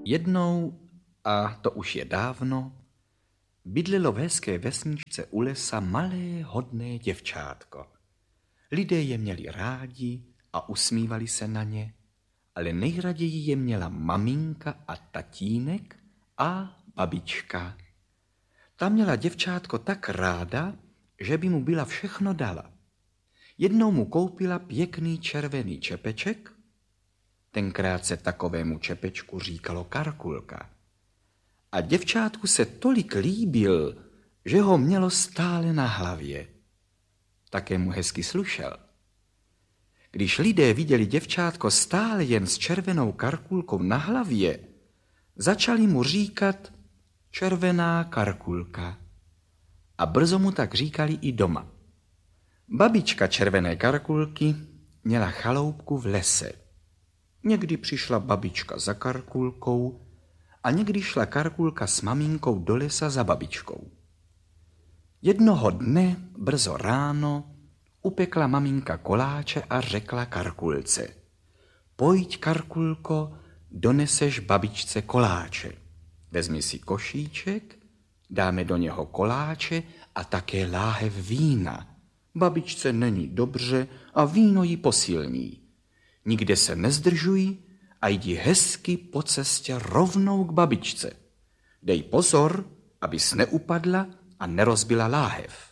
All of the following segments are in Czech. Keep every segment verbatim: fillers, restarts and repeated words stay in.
Jednou, a to už je dávno, bydlelo v hezké vesničce u lesa malé hodné děvčátko. Lidé je měli rádi a usmívali se na ně, ale nejraději je měla maminka a tatínek a babička. Ta měla děvčátko tak ráda, že by mu byla všechno dala. Jednou mu koupila pěkný červený čepeček, tenkrát se takovému čepečku říkalo karkulka. A děvčátku se tolik líbil, že ho mělo stále na hlavě. Také mu hezky slušel. Když lidé viděli děvčátko stále jen s červenou karkulkou na hlavě, začali mu říkat červená karkulka. A brzo mu tak říkali i doma. Babička červené karkulky měla chaloupku v lese. Někdy přišla babička za karkulkou a někdy šla karkulka s maminkou do lesa za babičkou. Jednoho dne, brzo ráno, upekla maminka koláče a řekla karkulce: Pojď, karkulko, doneseš babičce koláče. Vezmi si košíček, dáme do něho koláče a také láhev vína. Babičce není dobře a víno ji posilní. Nikde se nezdržuj a jdi hezky po cestě rovnou k babičce. Dej pozor, abys neupadla a nerozbila láhev.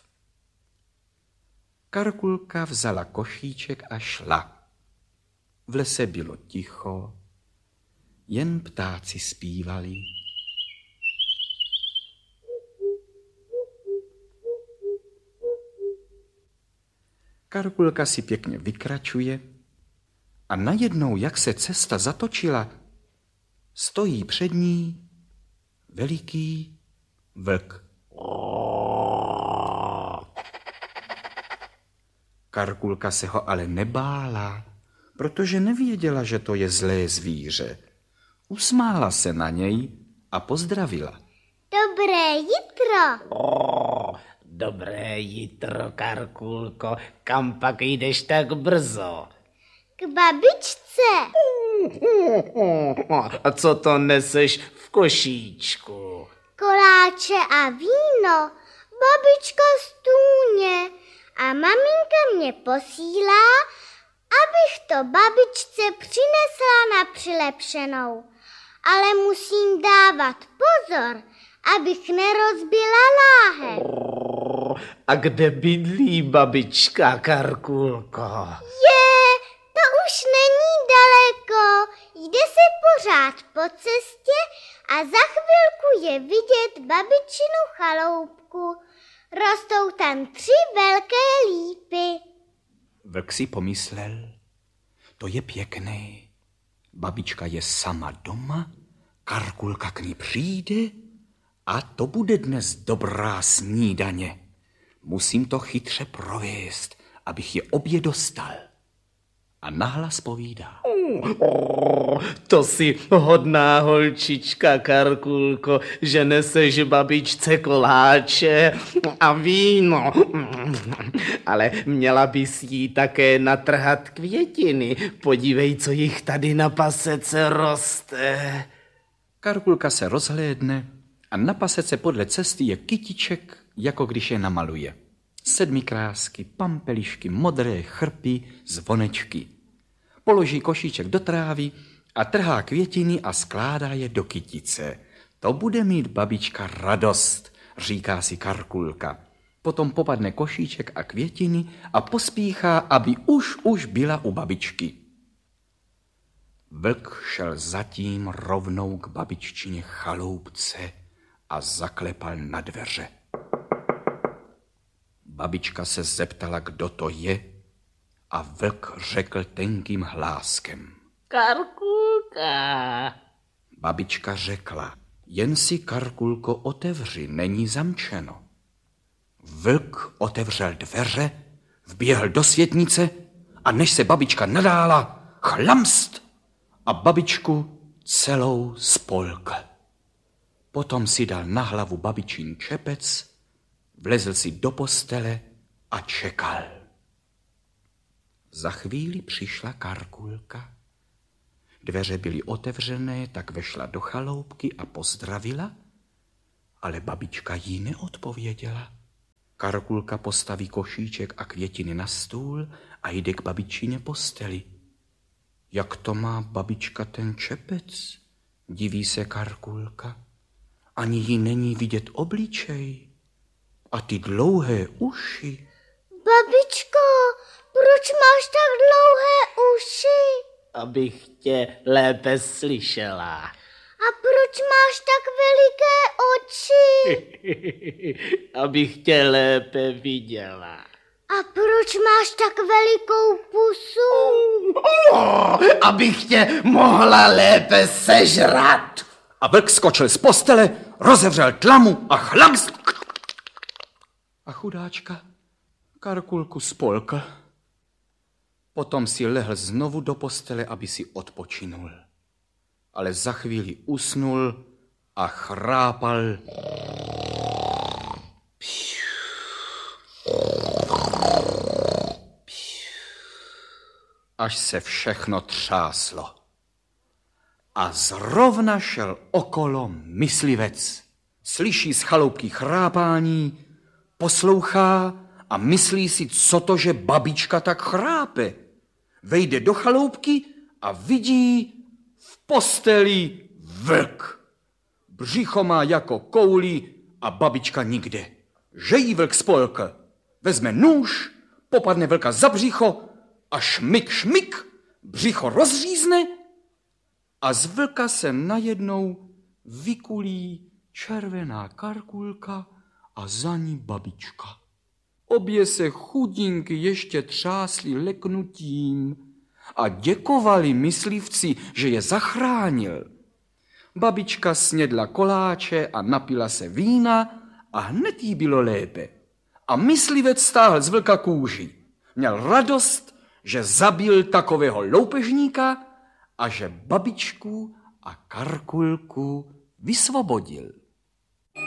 Karkulka vzala košíček a šla. V lese bylo ticho, jen ptáci zpívali. Karkulka si pěkně vykračuje a najednou, jak se cesta zatočila, stojí před ní veliký vlk. Karkulka se ho ale nebála, protože nevěděla, že to je zlé zvíře. Usmála se na něj a pozdravila. Dobré jitro. Oh, dobré jitro, Karkulko. Kam pak jdeš tak brzo? K babičce. A co to neseš v košíčku? Koláče a víno. Babička stůně. A maminka mě posílá, abych to babičce přinesla na přilepšenou. Ale musím dávat pozor, abych nerozbila láhev. A kde bydlí babička, Karkulko? Je, to už není daleko. Jde se pořád po cestě a za chvilku je vidět babičinu chaloupku. Rostou tam tři velké lípy. Vlk si pomyslel, to je pěkné. Babička je sama doma, Karkulka k ní přijde a to bude dnes dobrá snídaně. Musím to chytře provést, abych je obě dostal. A nahlas povídá. Oh, to si hodná holčička, Karkulko, že neseš babičce koláče a víno. Ale měla bys jí také natrhat květiny. Podívej, co jich tady na pasece roste. Karkulka se rozhlédne a na pasece podle cesty je kytiček, jako když je namaluje. Sedmikrásky, pampelišky, modré chrpy, zvonečky. Položí košíček do trávy a trhá květiny a skládá je do kytice. To bude mít babička radost, říká si Karkulka. Potom popadne košíček a květiny a pospíchá, aby už už byla u babičky. Vlk šel zatím rovnou k babiččině chaloupce a zaklepal na dveře. Babička se zeptala, kdo to je, a vlk řekl tenkým hláskem. Karkulka. Babička řekla, jen si, Karkulko, otevři, není zamčeno. Vlk otevřel dveře, vběhl do světnice a než se babička nadála, chlamst a babičku celou spolkl. Potom si dal na hlavu babičin čepec, vlezl si do postele a čekal. Za chvíli přišla Karkulka. Dveře byly otevřené, tak vešla do chaloupky a pozdravila, ale babička jí neodpověděla. Karkulka postaví košíček a květiny na stůl a jde k babičině posteli. Jak to má babička ten čepec? Diví se Karkulka. Ani jí není vidět obličej. A ty dlouhé uši. Babičko, proč máš tak dlouhé uši? Abych tě lépe slyšela. A proč máš tak veliké oči? Abych tě lépe viděla. A proč máš tak velikou pusu? Oh, abych tě mohla lépe sežrat. A vlk skočil z postele, rozevřel tlamu a chlak. A chudáčka Karkulku spolkl. Potom si lehl znovu do postele, aby si odpočinul. Ale za chvíli usnul a chrápal. Až se všechno třáslo. A zrovna šel okolo myslivec. Slyší z chaloupky chrápání, poslouchá a myslí si, co to, že babička tak chrápe. Vejde do chaloupky a vidí v posteli vlk. Břicho má jako kouli a babička nikde. Že jí vlk spolkl. Vezme nůž, popadne vlka za břicho a šmik, šmik, břicho rozřízne a z vlka se najednou vykulí červená Karkulka a za ní babička. Obě se chudinky ještě třásly leknutím a děkovali myslivci, že je zachránil. Babička snědla koláče a napila se vína a hned jí bylo lépe. A myslivec stáhl z vlka kůži. Měl radost, že zabil takového loupežníka a že babičku a Karkulku vysvobodil.